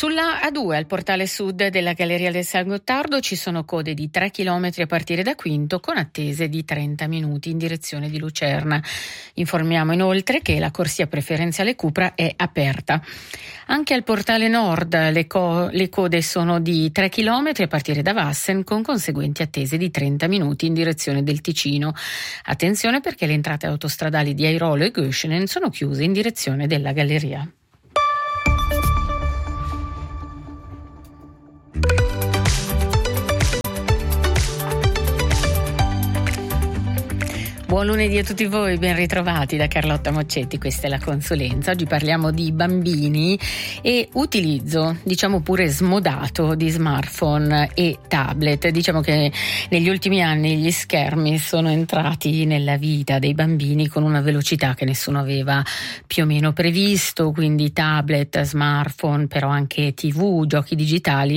Sulla A2 al portale sud della Galleria del San Gottardo ci sono code di 3 km a partire da Quinto con attese di 30 minuti in direzione di Lucerna. Informiamo inoltre che la corsia preferenziale Cupra è aperta. Anche al portale nord le code sono di 3 km a partire da Vassen con conseguenti attese di 30 minuti in direzione del Ticino. Attenzione perché le entrate autostradali di Airolo e Göschenen sono chiuse in direzione della Galleria. Buon lunedì a tutti voi, ben ritrovati da Carlotta Moccetti, questa è la consulenza. Oggi parliamo di bambini e utilizzo, diciamo pure smodato, di smartphone e tablet. Diciamo che negli ultimi anni gli schermi sono entrati nella vita dei bambini con una velocità che nessuno aveva più o meno previsto, quindi tablet, smartphone, però anche TV, giochi digitali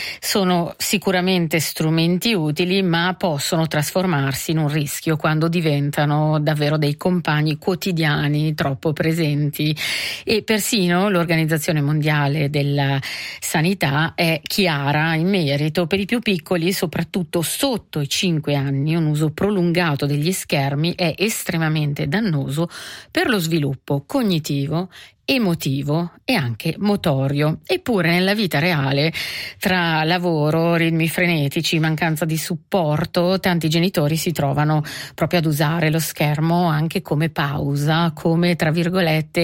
sono sicuramente strumenti utili, ma possono trasformarsi in un rischio quando diventano davvero dei compagni quotidiani troppo presenti, e persino l'Organizzazione Mondiale della Sanità è chiara in merito: per i più piccoli, soprattutto sotto i 5 anni, un uso prolungato degli schermi è estremamente dannoso per lo sviluppo cognitivo, emotivo e anche motorio. Eppure nella vita reale, tra lavoro, ritmi frenetici, mancanza di supporto, tanti genitori si trovano proprio ad usare lo schermo anche come pausa, come tra virgolette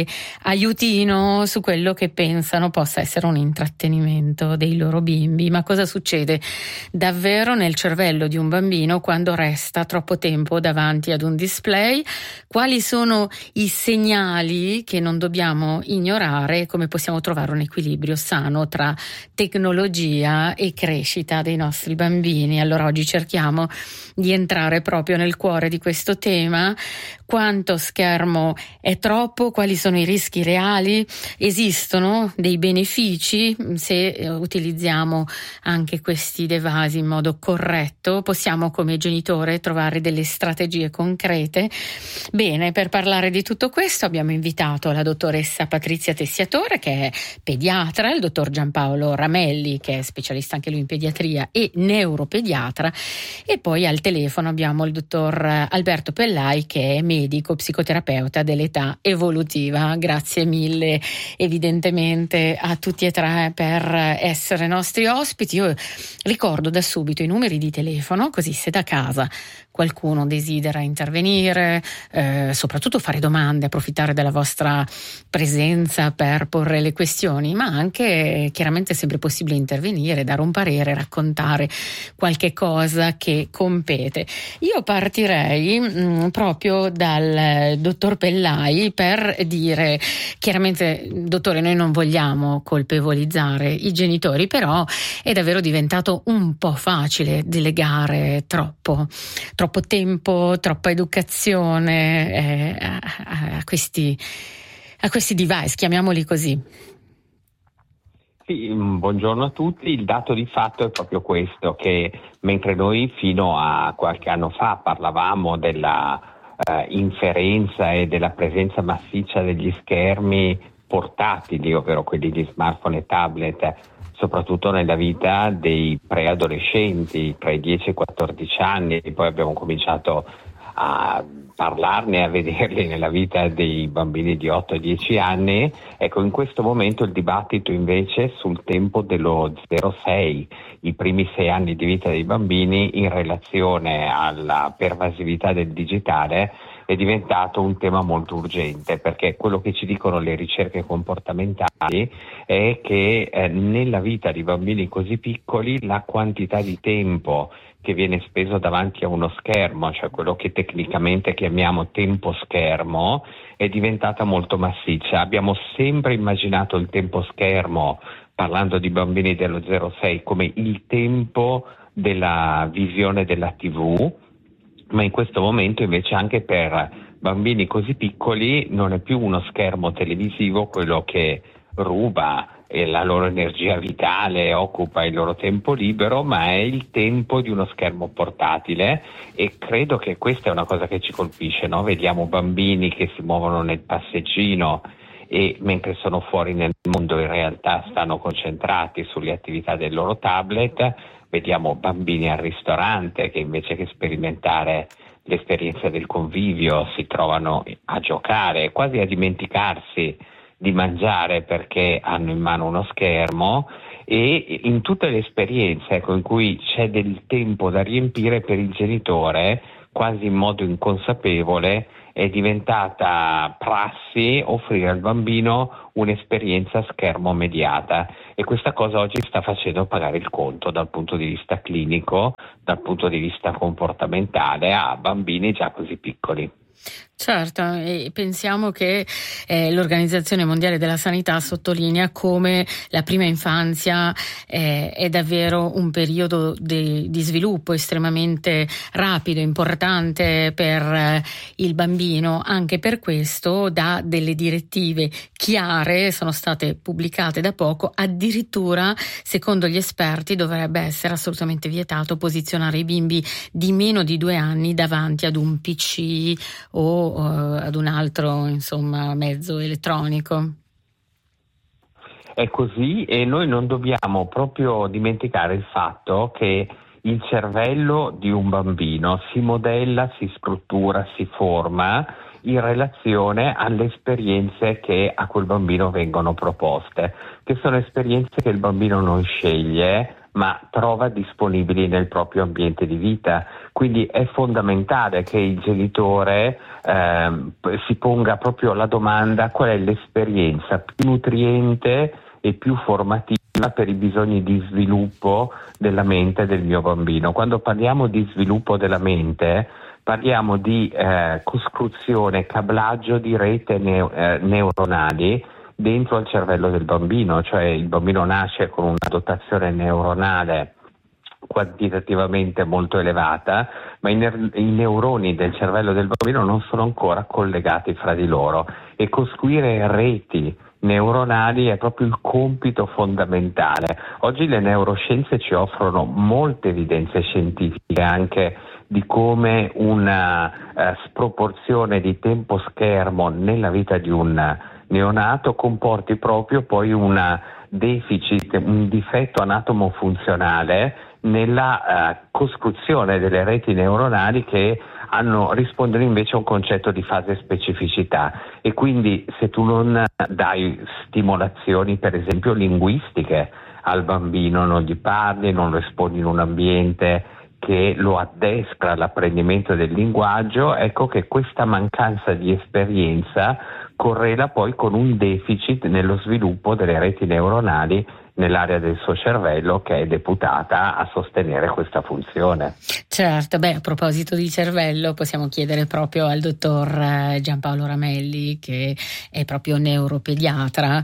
aiutino su quello che pensano possa essere un intrattenimento dei loro bimbi. Ma cosa succede davvero nel cervello di un bambino quando resta troppo tempo davanti ad un display? Quali sono i segnali che non dobbiamo ignorare? Come possiamo trovare un equilibrio sano tra tecnologia e crescita dei nostri bambini? Allora oggi cerchiamo di entrare proprio nel cuore di questo tema. Quanto schermo è troppo? Quali sono i rischi reali? Esistono dei benefici se utilizziamo anche questi device in modo corretto? Possiamo come genitore trovare delle strategie concrete? Bene, per parlare di tutto questo abbiamo invitato la dottoressa Patrizia Tessiatore, che è pediatra, il dottor Giampaolo Ramelli, che è specialista anche lui in pediatria e neuropediatra, e poi al telefono abbiamo il dottor Alberto Pellai, che è medico psicoterapeuta dell'età evolutiva. Grazie mille evidentemente a tutti e tre per essere nostri ospiti. Io ricordo da subito i numeri di telefono, così se da casa qualcuno desidera intervenire, soprattutto fare domande, approfittare della vostra presenza per porre le questioni, ma anche chiaramente è sempre possibile intervenire, dare un parere, raccontare qualche cosa che compete. Io partirei proprio dal dottor Pellai per dire, chiaramente dottore, noi non vogliamo colpevolizzare i genitori, però è davvero diventato un po' facile delegare troppo tempo, troppa educazione a questi device, chiamiamoli così. Sì, buongiorno a tutti. Il dato di fatto è proprio questo, che mentre noi fino a qualche anno fa parlavamo della inferenza e della presenza massiccia degli schermi portatili, ovvero quelli di smartphone e tablet, soprattutto nella vita dei preadolescenti tra i 10 e i 14 anni, e poi abbiamo cominciato a parlarne, a vederli nella vita dei bambini di 8 e 10 anni. Ecco, in questo momento il dibattito invece sul tempo dello 0-6, i primi 6 anni di vita dei bambini in relazione alla pervasività del digitale, è diventato un tema molto urgente, perché quello che ci dicono le ricerche comportamentali è che nella vita di bambini così piccoli la quantità di tempo che viene speso davanti a uno schermo, cioè quello che tecnicamente chiamiamo tempo schermo, è diventata molto massiccia. Abbiamo sempre immaginato il tempo schermo, parlando di bambini dello 0-6, come il tempo della visione della TV, ma in questo momento invece anche per bambini così piccoli non è più uno schermo televisivo quello che ruba la loro energia vitale, occupa il loro tempo libero, ma è il tempo di uno schermo portatile, e credo che questa è una cosa che ci colpisce, no? Vediamo bambini che si muovono nel passeggino e mentre sono fuori nel mondo in realtà stanno concentrati sulle attività del loro tablet. Vediamo bambini al ristorante che invece che sperimentare l'esperienza del convivio si trovano a giocare, quasi a dimenticarsi di mangiare perché hanno in mano uno schermo, e in tutte le esperienze in cui c'è del tempo da riempire, per il genitore, quasi in modo inconsapevole, è diventata prassi offrire al bambino un'esperienza schermo mediata, e questa cosa oggi sta facendo pagare il conto dal punto di vista clinico, dal punto di vista comportamentale, a bambini già così piccoli. Certo, e pensiamo che l'Organizzazione Mondiale della Sanità sottolinea come la prima infanzia è davvero un periodo di sviluppo estremamente rapido, importante per il bambino. Anche per questo dà delle direttive chiare, sono state pubblicate da poco. Addirittura, secondo gli esperti, dovrebbe essere assolutamente vietato posizionare i bimbi di meno di 2 anni davanti ad un PC o ad un altro, mezzo elettronico. È così, e noi non dobbiamo proprio dimenticare il fatto che il cervello di un bambino si modella, si struttura, si forma in relazione alle esperienze che a quel bambino vengono proposte, che sono esperienze che il bambino non sceglie ma trova disponibili nel proprio ambiente di vita. Quindi è fondamentale che il genitore si ponga proprio la domanda: qual è l'esperienza più nutriente e più formativa per i bisogni di sviluppo della mente del mio bambino. Quando parliamo di sviluppo della mente, parliamo di costruzione, cablaggio di rete neuronali dentro al cervello del bambino, cioè il bambino nasce con una dotazione neuronale quantitativamente molto elevata, ma i neuroni del cervello del bambino non sono ancora collegati fra di loro, e costruire reti neuronali è proprio il compito fondamentale. Oggi le neuroscienze ci offrono molte evidenze scientifiche anche di come una sproporzione di tempo schermo nella vita di un neonato comporti proprio poi un difetto anatomo-funzionale nella costruzione delle reti neuronali che rispondono invece a un concetto di fase specificità. E quindi se tu non dai stimolazioni, per esempio linguistiche, al bambino, non gli parli, non lo esponi in un ambiente che lo addestra all'apprendimento del linguaggio, ecco che questa mancanza di esperienza correla poi con un deficit nello sviluppo delle reti neuronali nell'area del suo cervello che è deputata a sostenere questa funzione. Certo, a proposito di cervello possiamo chiedere proprio al dottor Giampaolo Ramelli, che è proprio neuropediatra.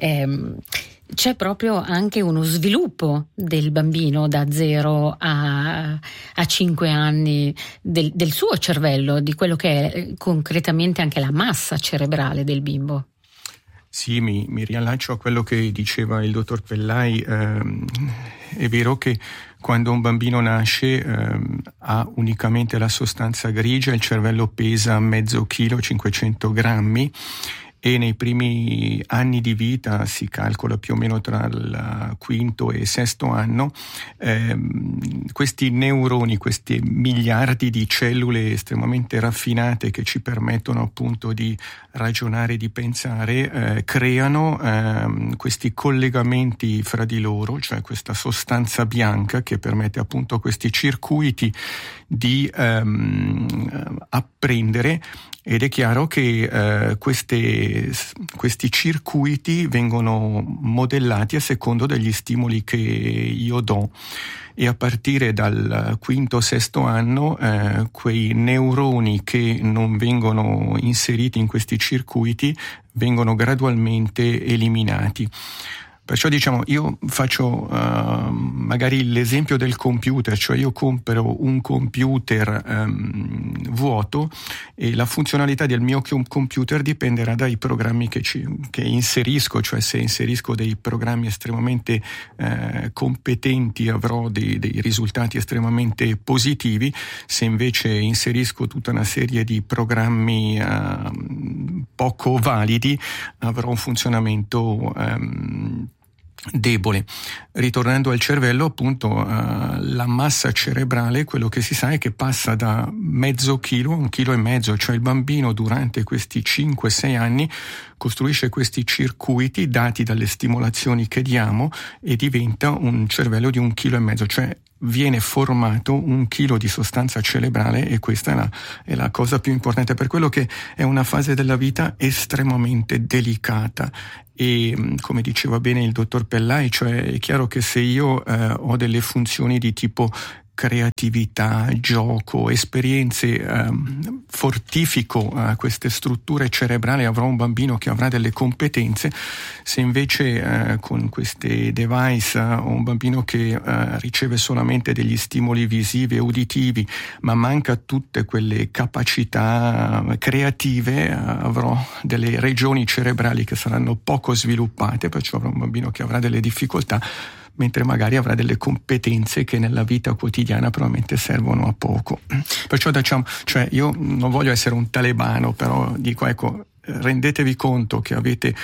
C'è proprio anche uno sviluppo del bambino da 0 a 5 anni del suo cervello, di quello che è concretamente anche la massa cerebrale del bimbo. Sì, mi riallaccio a quello che diceva il dottor Pellai. È vero che quando un bambino nasce ha unicamente la sostanza grigia, il cervello pesa mezzo chilo, 500 grammi, e nei primi anni di vita, si calcola più o meno tra il quinto e sesto anno, questi neuroni, questi miliardi di cellule estremamente raffinate che ci permettono appunto di ragionare, di pensare, creano questi collegamenti fra di loro, cioè questa sostanza bianca che permette appunto a questi circuiti di apprendere. Ed è chiaro che questi circuiti vengono modellati a secondo degli stimoli che io do, e a partire dal quinto o sesto anno quei neuroni che non vengono inseriti in questi circuiti vengono gradualmente eliminati. Perciò io faccio magari l'esempio del computer, cioè io compro un computer vuoto e la funzionalità del mio computer dipenderà dai programmi che inserisco, cioè se inserisco dei programmi estremamente competenti avrò dei risultati estremamente positivi, se invece inserisco tutta una serie di programmi poco validi, avrò un funzionamento debole. Ritornando al cervello, appunto, la massa cerebrale, quello che si sa è che passa da mezzo chilo a 1,5 chili, cioè il bambino durante questi 5-6 anni costruisce questi circuiti dati dalle stimolazioni che diamo e diventa un cervello di 1,5 chili, cioè viene formato 1 chilo di sostanza cerebrale, e questa è la cosa più importante, per quello che è una fase della vita estremamente delicata. E come diceva bene il dottor Pellai, cioè è chiaro che se io ho delle funzioni di tipo creatività, gioco, esperienze, fortifico queste strutture cerebrali, avrò un bambino che avrà delle competenze. Se invece con queste device ho un bambino che riceve solamente degli stimoli visivi e uditivi, ma manca tutte quelle capacità creative, avrò delle regioni cerebrali che saranno poco sviluppate, perciò avrò un bambino che avrà delle difficoltà, mentre magari avrà delle competenze che nella vita quotidiana probabilmente servono a poco. Perciò diciamo, cioè io non voglio essere un talebano, però dico, ecco, rendetevi conto che avete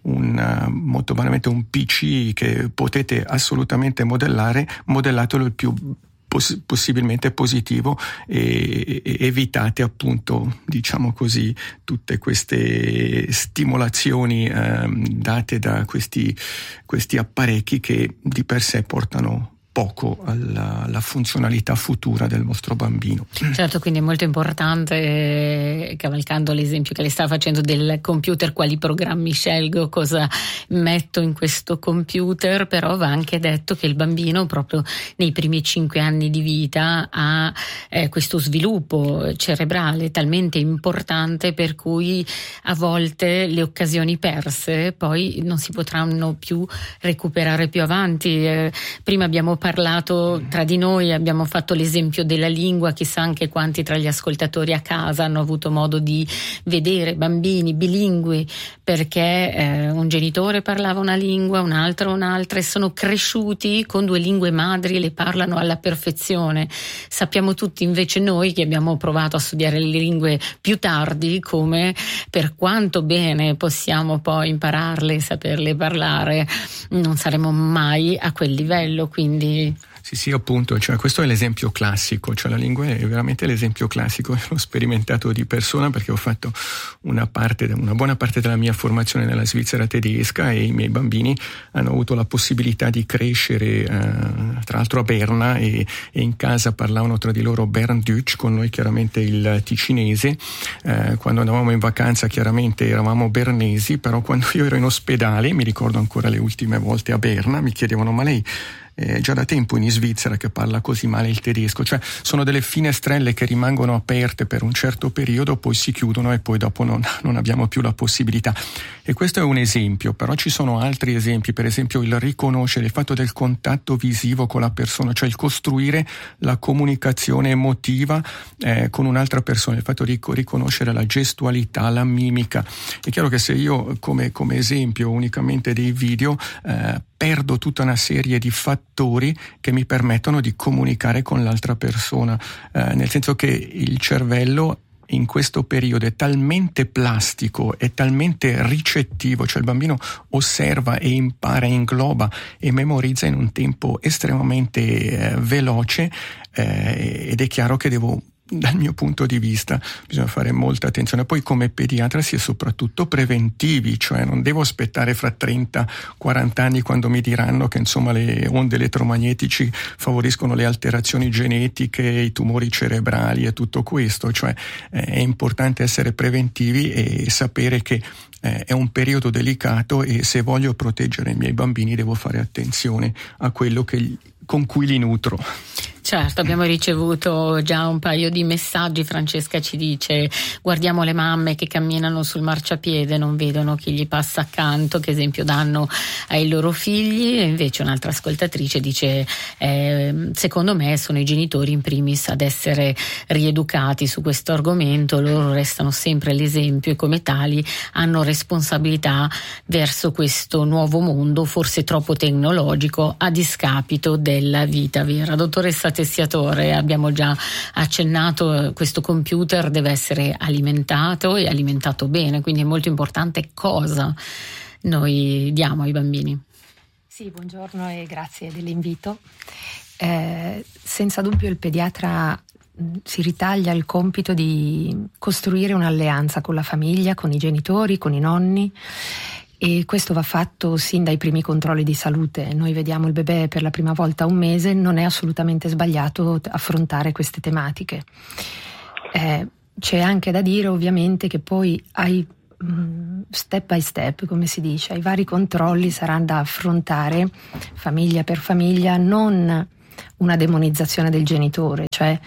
molto banalmente un PC che potete assolutamente modellatelo il più possibilmente positivo, e evitate appunto, diciamo così, tutte queste stimolazioni date da questi apparecchi che di per sé portano poco alla funzionalità futura del vostro bambino. Certo, quindi è molto importante, cavalcando l'esempio che lei sta facendo del computer, quali programmi scelgo, cosa metto in questo computer, però va anche detto che il bambino proprio nei primi 5 anni di vita ha questo sviluppo cerebrale talmente importante per cui a volte le occasioni perse poi non si potranno più recuperare più avanti. Prima abbiamo parlato tra di noi, abbiamo fatto l'esempio della lingua, chissà anche quanti tra gli ascoltatori a casa hanno avuto modo di vedere bambini bilingui, perché un genitore parlava una lingua, un altro un'altra, e sono cresciuti con 2 lingue madri e le parlano alla perfezione. Sappiamo tutti invece noi che abbiamo provato a studiare le lingue più tardi, come per quanto bene possiamo poi impararle e saperle parlare, non saremo mai a quel livello, quindi Sì, appunto, cioè questo è l'esempio classico, cioè la lingua è veramente l'esempio classico. L'ho sperimentato di persona perché ho fatto una buona parte della mia formazione nella Svizzera tedesca, e i miei bambini hanno avuto la possibilità di crescere tra l'altro a Berna, e in casa parlavano tra di loro Berndeutsch, con noi chiaramente il ticinese. Quando andavamo in vacanza chiaramente eravamo bernesi, però quando io ero in ospedale, mi ricordo ancora le ultime volte a Berna, mi chiedevano: ma lei già da tempo in Svizzera che parla così male il tedesco? Cioè sono delle finestrelle che rimangono aperte per un certo periodo, poi si chiudono e poi dopo non abbiamo più la possibilità. E questo è un esempio, però ci sono altri esempi, per esempio il riconoscere, il fatto del contatto visivo con la persona, cioè il costruire la comunicazione emotiva con un'altra persona, il fatto di riconoscere la gestualità, la mimica. È chiaro che se io come esempio unicamente dei video perdo tutta una serie di fattori che mi permettono di comunicare con l'altra persona, nel senso che il cervello in questo periodo è talmente plastico, è talmente ricettivo, cioè il bambino osserva e impara, ingloba e memorizza in un tempo estremamente veloce, ed è chiaro che dal mio punto di vista bisogna fare molta attenzione. Poi come pediatra si è soprattutto preventivi, cioè non devo aspettare fra 30-40 anni quando mi diranno che insomma le onde elettromagnetici favoriscono le alterazioni genetiche, i tumori cerebrali e tutto questo. Cioè è importante essere preventivi e sapere che è un periodo delicato, e se voglio proteggere i miei bambini devo fare attenzione a quello con cui li nutro. Certo, abbiamo ricevuto già un paio di messaggi. Francesca ci dice: guardiamo le mamme che camminano sul marciapiede, non vedono chi gli passa accanto, che esempio danno ai loro figli. E invece un'altra ascoltatrice dice: secondo me sono i genitori in primis ad essere rieducati su questo argomento, loro restano sempre l'esempio e come tali hanno responsabilità verso questo nuovo mondo, forse troppo tecnologico, a discapito della vita vera. Dottoressa tessiatore. Abbiamo già accennato, questo computer deve essere alimentato e alimentato bene, quindi è molto importante cosa noi diamo ai bambini. Sì, buongiorno e grazie dell'invito. Senza dubbio il pediatra si ritaglia il compito di costruire un'alleanza con la famiglia, con i genitori, con i nonni, e questo va fatto sin dai primi controlli di salute. Noi vediamo il bebè per la prima volta a 1 mese, non è assolutamente sbagliato affrontare queste tematiche. C'è anche da dire ovviamente che poi step by step, come si dice, ai vari controlli saranno da affrontare famiglia per famiglia, non una demonizzazione del genitore, cioè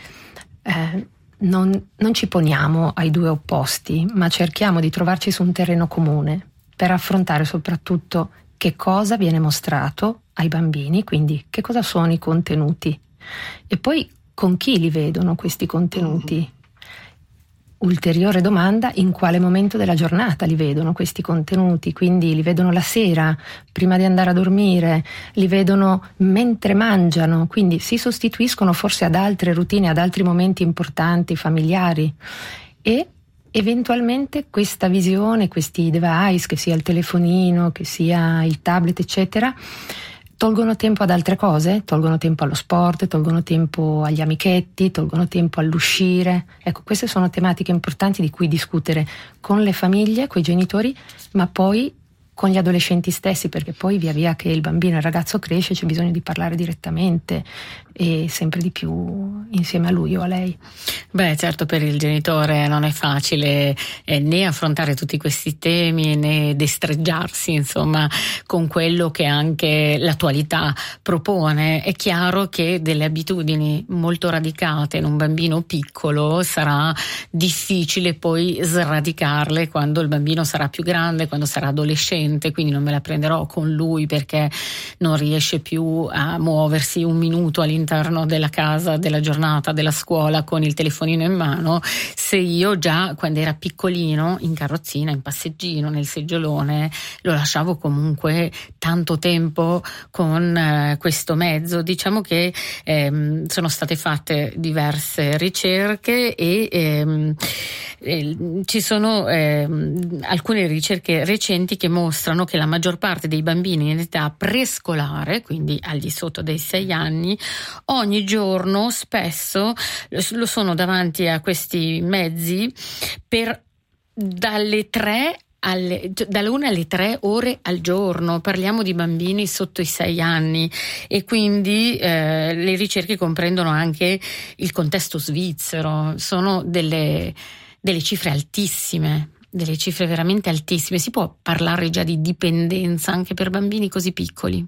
non ci poniamo ai due opposti, ma cerchiamo di trovarci su un terreno comune per affrontare soprattutto che cosa viene mostrato ai bambini, quindi che cosa sono i contenuti e poi con chi li vedono questi contenuti. Ulteriore domanda: in quale momento della giornata li vedono questi contenuti? Quindi li vedono la sera, prima di andare a dormire, li vedono mentre mangiano, quindi si sostituiscono forse ad altre routine, ad altri momenti importanti, familiari, e eventualmente questa visione, questi device, che sia il telefonino, che sia il tablet, eccetera, tolgono tempo ad altre cose, tolgono tempo allo sport, tolgono tempo agli amichetti, tolgono tempo all'uscire. Ecco, queste sono tematiche importanti di cui discutere con le famiglie, con i genitori, ma poi con gli adolescenti stessi, perché poi via via che il bambino e il ragazzo cresce c'è bisogno di parlare direttamente e sempre di più insieme a lui o a lei. Beh, certo, per il genitore non è facile né affrontare tutti questi temi né destreggiarsi, insomma, con quello che anche l'attualità propone. È chiaro che delle abitudini molto radicate in un bambino piccolo sarà difficile poi sradicarle quando il bambino sarà più grande, quando sarà adolescente, quindi non me la prenderò con lui perché non riesce più a muoversi un minuto all'interno della casa, della giornata, della scuola con il telefonino in mano, se io già quando era piccolino in carrozzina, in passeggino, nel seggiolone lo lasciavo comunque tanto tempo con questo mezzo. Diciamo che sono state fatte diverse ricerche e ci sono alcune ricerche recenti che mostrano che la maggior parte dei bambini in età prescolare, quindi al di sotto dei 6 anni, ogni giorno spesso lo sono davanti a questi mezzi per dalle 1 alle 3 ore al giorno. Parliamo di bambini sotto i 6 anni e quindi le ricerche comprendono anche il contesto svizzero. Sono delle cifre altissime, delle cifre veramente altissime. Si può parlare già di dipendenza anche per bambini così piccoli?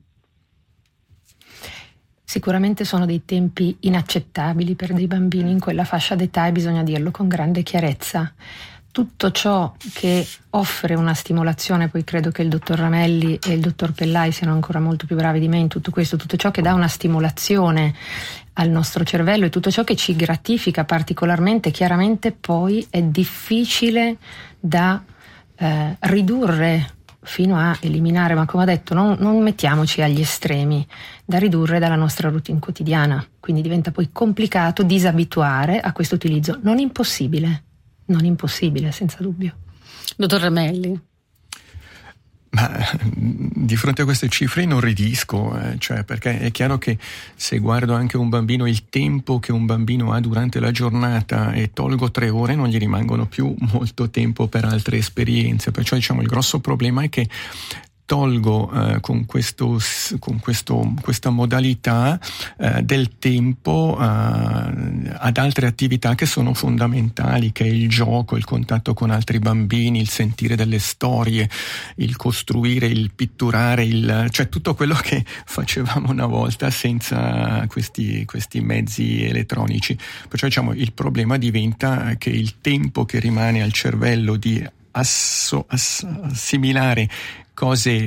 Sicuramente sono dei tempi inaccettabili per dei bambini in quella fascia d'età e bisogna dirlo con grande chiarezza. Tutto ciò che offre una stimolazione, poi credo che il dottor Ramelli e il dottor Pellai siano ancora molto più bravi di me in tutto questo, tutto ciò che dà una stimolazione al nostro cervello e tutto ciò che ci gratifica particolarmente, chiaramente poi è difficile da ridurre fino a eliminare, ma come ho detto non mettiamoci agli estremi, da ridurre dalla nostra routine quotidiana, quindi diventa poi complicato disabituare a questo utilizzo. Non impossibile senza dubbio. Dottor Ramelli. Ma di fronte a queste cifre inorridisco, cioè perché è chiaro che se guardo anche un bambino, il tempo che un bambino ha durante la giornata e tolgo 3 ore, non gli rimangono più molto tempo per altre esperienze, perciò diciamo il grosso problema è che tolgo con questa modalità del tempo ad altre attività che sono fondamentali, che è il gioco, il contatto con altri bambini, il sentire delle storie, il costruire, il pitturare, cioè tutto quello che facevamo una volta senza questi mezzi elettronici. Perciò diciamo il problema diventa che il tempo che rimane al cervello di assimilare cose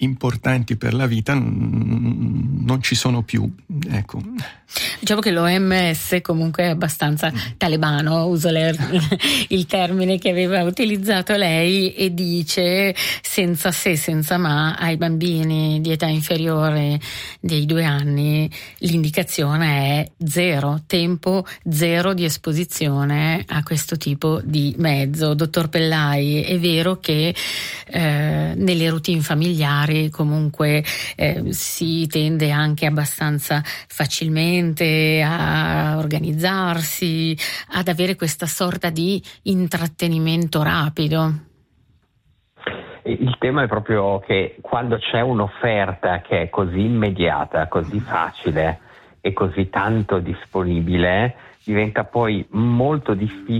importanti per la vita non ci sono più, ecco. Diciamo che l'OMS comunque è abbastanza talebano, uso il termine che aveva utilizzato lei, e dice senza se, senza ma, ai bambini di età inferiore dei 2 anni l'indicazione è 0 tempo, 0 di esposizione a questo tipo di mezzo. Dottor Pellai, è vero che nelle routine familiari comunque si tende anche abbastanza facilmente a organizzarsi, ad avere questa sorta di intrattenimento rapido. Il tema è proprio che quando c'è un'offerta che è così immediata, così facile e così tanto disponibile, diventa poi molto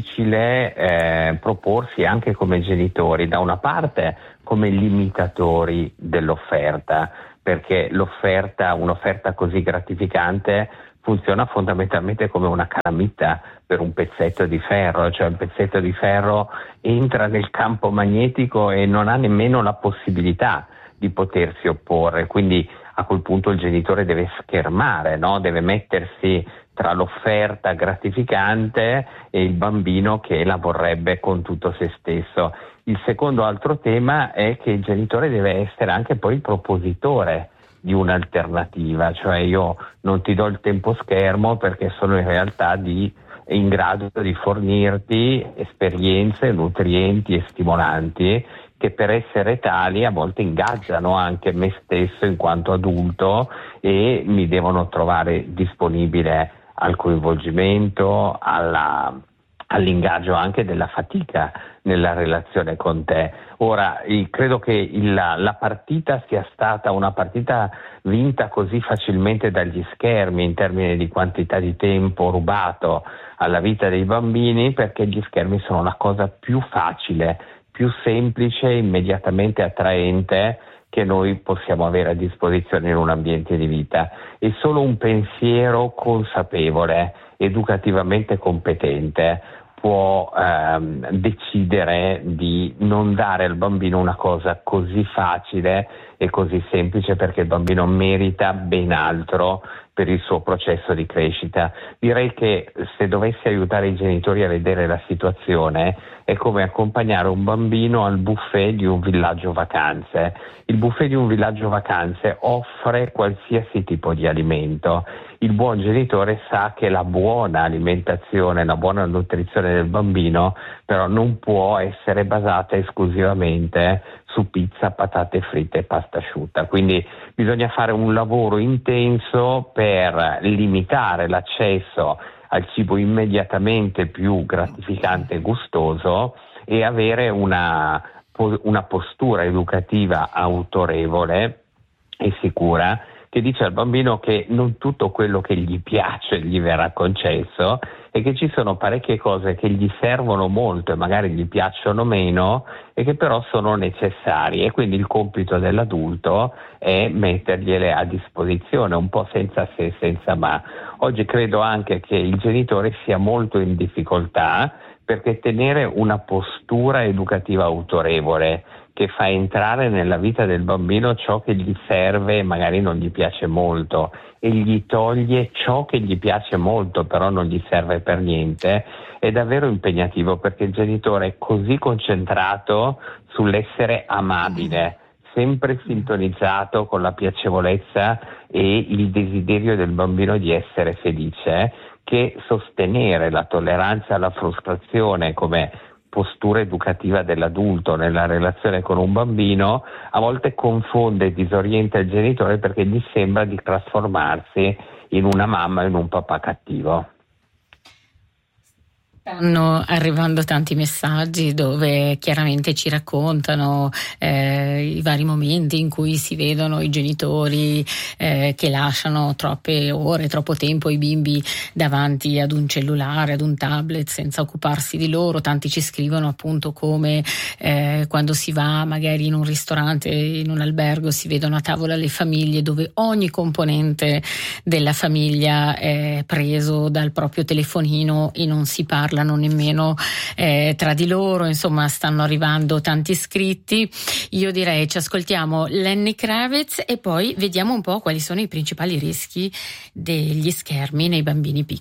difficile proporsi anche come genitori, da una parte come limitatori dell'offerta, perché un'offerta così gratificante funziona fondamentalmente come una calamita per un pezzetto di ferro, cioè un pezzetto di ferro entra nel campo magnetico e non ha nemmeno la possibilità di potersi opporre, quindi a quel punto il genitore deve schermare, no? Deve mettersi tra l'offerta gratificante e il bambino che la vorrebbe con tutto se stesso. Il secondo altro tema è che il genitore deve essere anche poi il propositore di un'alternativa, cioè io non ti do il tempo schermo perché sono in realtà in grado di fornirti esperienze, nutrienti e stimolanti che per essere tali a volte ingaggiano anche me stesso in quanto adulto e mi devono trovare disponibile al coinvolgimento, all'ingaggio anche della fatica nella relazione con te. Ora, credo che la partita sia stata una partita vinta così facilmente dagli schermi in termini di quantità di tempo rubato alla vita dei bambini, perché gli schermi sono la cosa più facile, più semplice e immediatamente attraente che noi possiamo avere a disposizione in un ambiente di vita. E solo un pensiero consapevole, educativamente competente, può decidere di non dare al bambino una cosa così facile e così semplice, perché il bambino merita ben altro per il suo processo di crescita. Direi che se dovessi aiutare i genitori a vedere la situazione, è come accompagnare un bambino al buffet di un villaggio vacanze. Il buffet di un villaggio vacanze offre qualsiasi tipo di alimento. Il buon genitore sa che la buona alimentazione, la buona nutrizione del bambino però non può essere basata esclusivamente su pizza, patate fritte e pasta asciutta. Quindi bisogna fare un lavoro intenso per limitare l'accesso al cibo immediatamente più gratificante e gustoso e avere una postura educativa autorevole e sicura, che dice al bambino che non tutto quello che gli piace gli verrà concesso e che ci sono parecchie cose che gli servono molto e magari gli piacciono meno e che però sono necessarie, e quindi il compito dell'adulto è mettergliele a disposizione, un po' senza se, senza ma. Oggi credo anche che il genitore sia molto in difficoltà, perché tenere una postura educativa autorevole che fa entrare nella vita del bambino ciò che gli serve e magari non gli piace molto e gli toglie ciò che gli piace molto però non gli serve per niente, è davvero impegnativo, perché il genitore è così concentrato sull'essere amabile, sempre sintonizzato con la piacevolezza e il desiderio del bambino di essere felice, che sostenere la tolleranza alla frustrazione come postura educativa dell'adulto nella relazione con un bambino a volte confonde e disorienta il genitore, perché gli sembra di trasformarsi in una mamma o in un papà cattivo. Stanno arrivando tanti messaggi dove chiaramente ci raccontano i vari momenti in cui si vedono i genitori che lasciano troppe ore, troppo tempo i bimbi davanti ad un cellulare, ad un tablet, senza occuparsi di loro. Tanti ci scrivono appunto come quando si va magari in un ristorante, in un albergo, si vedono a tavola le famiglie dove ogni componente della famiglia è preso dal proprio telefonino e non si parla parlano nemmeno tra di loro, insomma stanno arrivando tanti iscritti. Io direi ci ascoltiamo Lenny Kravitz e poi vediamo un po' quali sono i principali rischi degli schermi nei bambini piccoli.